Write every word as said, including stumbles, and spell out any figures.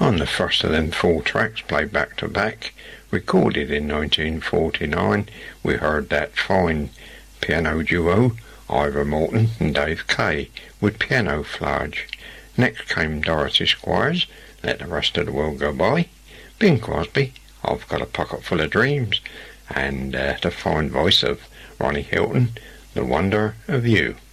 On the first of them four tracks, played back to back, recorded in nineteen forty-nine, we heard that fine piano duo, Ivor Morton and Dave Kay, with Piano Flage. Next came Dorothy Squires, Let the Rest of the World Go By, Bing Crosby, I've Got a Pocket Full of Dreams, and uh, the fine voice of Ronnie Hilton, The Wonder of You.